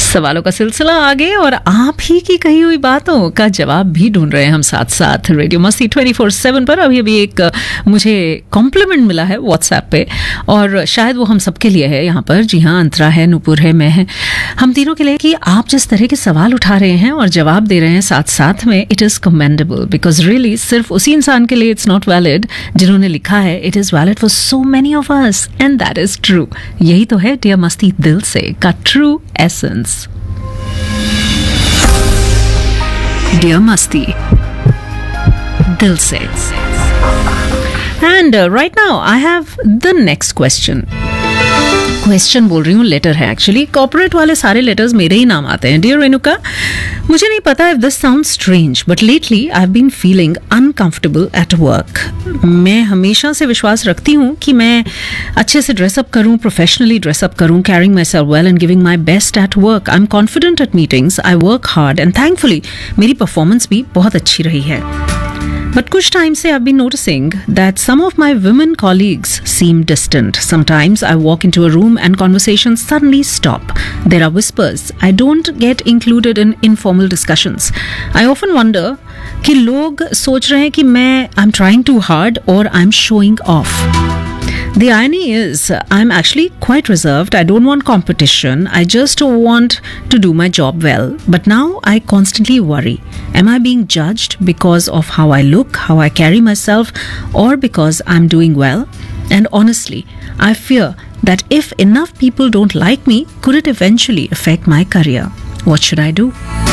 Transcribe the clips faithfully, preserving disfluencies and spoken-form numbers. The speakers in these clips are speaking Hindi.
सवालों का सिलसिला आगे और आप ही की कही हुई बातों का जवाब भी ढूंढ रहे हैं हम साथ साथ रेडियो मस्ती ट्वेंटी फोर सेवन पर। अभी अभी एक मुझे कॉम्प्लीमेंट मिला है व्हाट्सएप पे और शायद वो हम सबके लिए है यहाँ पर। जी हाँ, अंतरा है, नुपुर है, मैं है, हम तीनों के लिए कि आप जिस तरह के सवाल उठा रहे हैं और जवाब दे रहे हैं साथ साथ में, it is commendable because really सिर्फ उसी इंसान के लिए इट्स नॉट वैलिड जिन्होंने लिखा है, it is valid for so many of us and that is true. यही तो है डियर मस्ती दिल से का ट्रू एसेंस। डियर मस्ती दिल से। And right now I have the next question. Question बोल रही हूँ, लेटर है एक्चुअली। कॉर्पोरेट वाले सारे लेटर्स मेरे ही नाम आते हैं। डियर रेणुका, मुझे नहीं पता if this sound strange but lately I have been feeling uncomfortable at work. मैं हमेशा से विश्वास रखती हूँ कि मैं अच्छे से ड्रेसअप करूँ, प्रोफेशनली ड्रेसअप करूँ, carrying my self well and giving my best at work. I am confident eight meetings, I work hard and thankfully मेरी परफॉर्मेंस भी बहुत अच्छी रही है। But kuch time se I've been noticing that some of my women colleagues seem distant. Sometimes I walk into a room and conversations suddenly stop. There are whispers. I don't get included in informal discussions. I often wonder कि लोग सोच रहे हैं कि मैं I'm trying too hard or I'm showing off. The irony is, I'm actually quite reserved. I don't want competition. I just want to do my job well. But now I constantly worry. Am I being judged because of how I look, how I carry myself, or because I'm doing well? And honestly, I fear that if enough people don't like me, could it eventually affect my career? What should I do?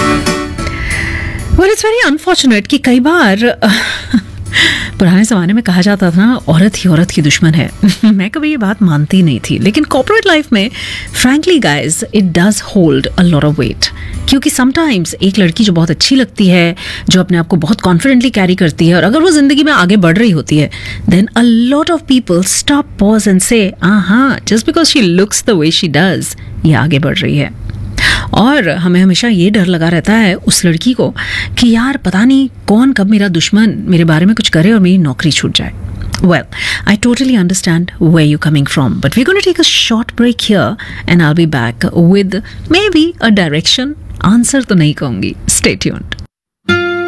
Well, it's very unfortunate कि कई बार पुराने ज़माने में कहा जाता था ना, औरत ही औरत की दुश्मन है। मैं कभी ये बात मानती नहीं थी, लेकिन कॉर्पोरेट लाइफ में frankly guys it does hold a lot of weight. क्योंकि समटाइम्स एक लड़की जो बहुत अच्छी लगती है, जो अपने आप को बहुत कॉन्फिडेंटली कैरी करती है, और अगर वो जिंदगी में आगे बढ़ रही होती है, then a lot of people stop, pause and से, हाँ, just because she looks the way she does, ये आगे बढ़ रही है। और हमें हमेशा ये डर लगा रहता है उस लड़की को कि यार पता नहीं कौन कब मेरा दुश्मन मेरे बारे में कुछ करे और मेरी नौकरी छूट जाए। Well, I totally understand where you're coming from, but we're going to take a short break here and I'll be back with maybe a direction. Answer तो नहीं कहूँगी. Stay tuned.